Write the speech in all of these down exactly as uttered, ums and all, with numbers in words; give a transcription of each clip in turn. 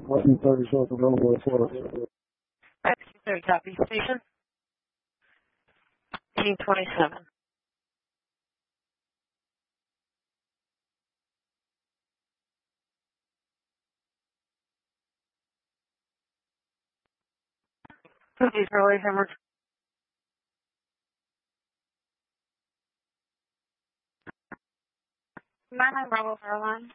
eleven thirty South of Illinois, Florida. Third copy. Station. eighteen twenty-seven. Cookies, Early Hammer. nine Bravo Caroline.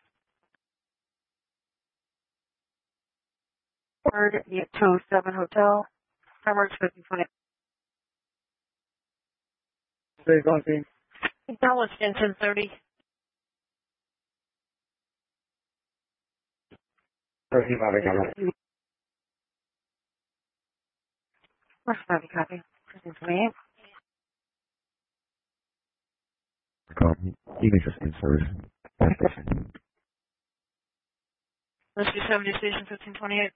Word, two oh seven Hotel. Hammer fifteen twenty. Stay copy. Hotel extension thirty. thirty, copy. First thirty copy. fifteen twenty-eight. Copy. Evening system service. Rescue seventy station fifteen twenty-eight.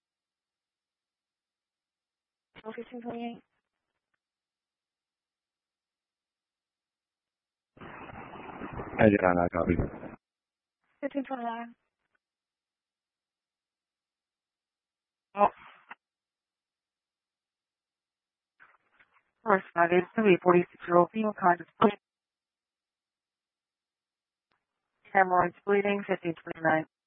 fifteen twenty-eight. I did not copy. fifteen twenty-nine. Oh. First thirty. It's going to be a forty-six year old female kind of hemorrhoids bleeding fifteen twenty-nine.